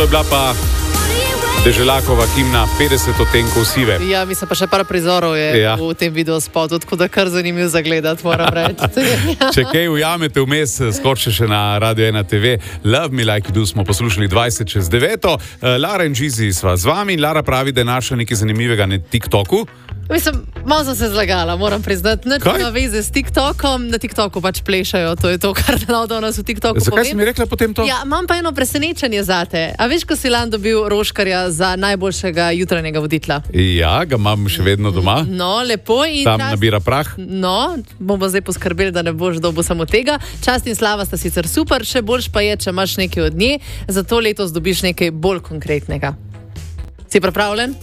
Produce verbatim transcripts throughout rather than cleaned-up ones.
To je bila pa Deželakova himna petdeset odtenkov sive. Ja, mislim pa še par prizorov je ja. v tem videospotu, tako da kar zanimivo zagledati, moram reči. Če kaj ujamete vmes, skočite še na Radio ena te ve. Love Me Like You Do smo poslušali dvajset čez deveto. Lara in Gizi sva z vami in Lara pravi, da je našla nekaj zanimivega na TikToku. Mislim, malo sem se zlagala, moram priznati. Nič ima veze s TikTokom, na TikToku pač plešajo, to je to, kar do nas v TikToku Zakaj povem. si mi rekla potem to? Ja, imam pa eno presenečenje zate. A veš, ko si lan dobil Roškarja za najboljšega jutranjega voditla? Ja, ga imam še vedno doma. No, lepo. In Tam čast... nabira prah. No, bomo zdaj poskrbeli, da ne boš dobil samo tega. Čast in slava sta sicer super, še boljš pa je, če imaš nekaj od nje, zato letos dobiš nekaj bolj konkretnega. Si pripravljen?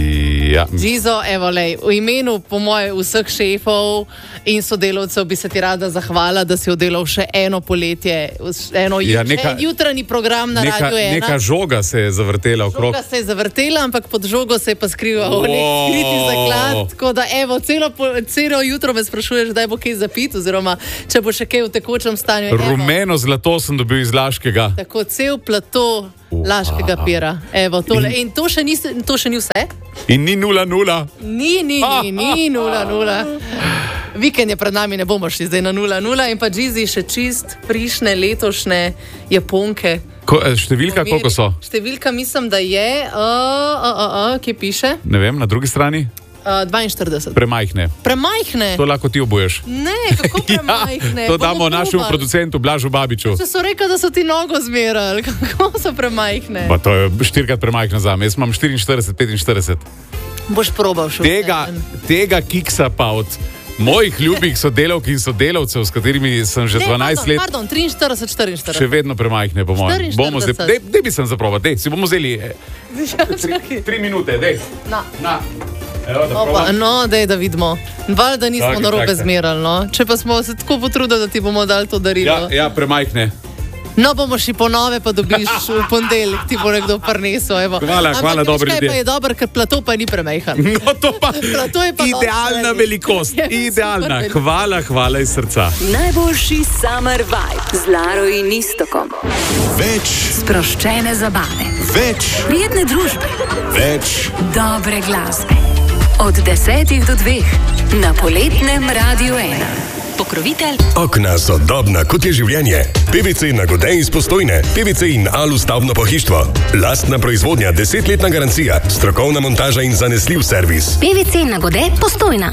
Ja. Gizo, evo lej, v imenu po moje vseh šefov in sodelavcev bi se ti rada zahvala, da si oddelal še eno poletje, eno Ja, neka- en jutranji program na Neka, Radio ena. neka žoga se je zavrtela okrog. Žoga se je zavrtela, ampak pod žogo se je pa skrival nek Wow. skriti zaklad. Tako da, evo, celo, po- celo jutro me sprašuješ, da bo kaj zapit, oziroma če bo še kaj v tekočem stanju. Evo, Rumeno zlato sem dobil iz Laškega. tako cel plato laškega pira. Evo, tole. In to še, ni, to še ni vse? In ni nula nula. Ni, ni, ni, ni, nula, nula. Vikend je pred nami, ne bomo šli zdaj na nula, nula. In pa Gizi še čist prišne letošnje Japonke. Ko, eh, številka, koliko so? Številka mislim, da je, uh, uh, uh, uh, kje piše? Ne vem, na drugi strani? Uh, dvainštirideset. Premajhne. Premajhne? To lahko ti obuješ. Ne, kako premajhne? To Bomo damo našemu probali. producentu Blažu Babiču. Če so rekli, da so ti nogo zmerali, kako so premajhne? Pa to je štirikrat premajhna zame. Jaz imam štiriinštirideset, petinštirideset. Boš probal še Tega, tega kiksa pa od mojih ljubih sodelavk in sodelavcev, s katerimi sem že dvanajst let, Pardon, triinštirideset, štiriinštirideset. še vedno premajhne, po mojem. Bomo zdaj, dej, dej bi sem zaprobat, dej, si bomo vzeli eh, tri, tri minute, dej. Na. Na. Evo, da Opa, probam. no, dej, da vidimo. Valjda nismo Čakaj, narobe čakaj. zmerali, no. Če pa smo se tako potrudili, da ti bomo dali to darilo. Ja, ja, premajhne. No, bomo šli po nove, pa dobiš v ponedeljek, ti bo nekdo prinesel. evo. Hvala, Ampak hvala, veš, dobri kaj ljudje. pa je dobro, ker plato pa ni premajhan. No, to pa Plato je pa idealna dosti velikost, velik. Je idealna. super velik. Hvala, hvala iz srca. Najboljši summer vibe z Laro in Istokom. Več, Sproščene zabave, več, prijetne družbe, več. dobre glasbe. Od desetih do dveh na poletnem Radiu ena. Pokrovitelj Okna sodobna, kot je življenje. P V C Nagode iz Postojne, P V C in Alu stavbno pohištvo. Lastna proizvodnja, desetletna garancija, strokovna montaža in zanesljiv servis. P V C Nagode Postojna.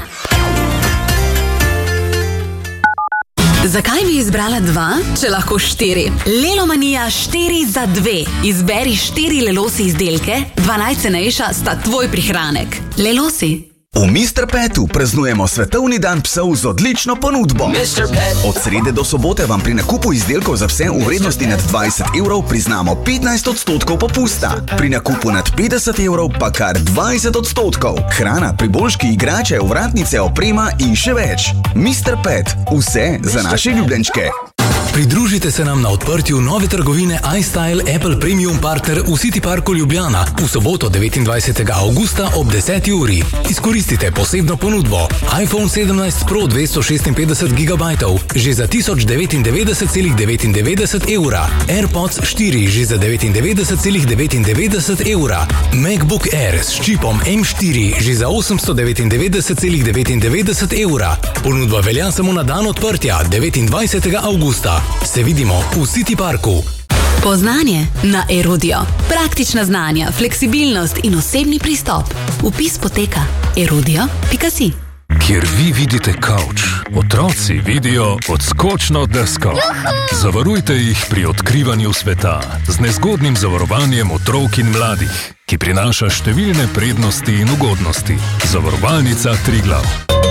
Zakaj bi izbrala dva, če lahko štiri? Lelomanija štiri za dve. Izberi štiri Lelosi izdelke, dva najcenejša sta tvoj prihranek. Lelosi. V mister Petu praznujemo svetovni dan psov z odlično ponudbo. Od srede do sobote vam pri nakupu izdelkov za pse v vrednosti nad dvajset evrov priznamo petnajst odstotkov popusta. Pri nakupu nad petdeset evrov pa kar dvajset odstotkov. Hrana, priboljški, igrače, ovratnice, oprema in še več. mister Pet. Vse za naše ljubljenčke. Pridružite se nam na odprtju nove trgovine iStyle Apple Premium Partner v City Parku Ljubljana v soboto devetindvajsetega avgusta ob deseti uri. Izkoristite posebno ponudbo. iPhone sedemnajst Pro dvesto šestinpetdeset gigabajtov že za tisoč devetindevetdeset celih devetindevetdeset evra. AirPods štiri že za devetindevetdeset celih devetindevetdeset evra. MacBook Air s čipom M štiri že za osemsto devetindevetdeset celih devetindevetdeset evra. Ponudba velja samo na dan odprtja devetindvajsetega avgusta. Se vidimo v City Parku. Poznanje na Erudio. Praktična znanja, fleksibilnost in osebni pristop. Vpis poteka erudio pika si. Kjer vi vidite kavč, otroci vidijo odskočno desko. Zavarujte jih pri odkrivanju sveta z nezgodnim zavarovanjem otrok in mladih, ki prinaša številne prednosti in ugodnosti. Zavarovalnica Triglav.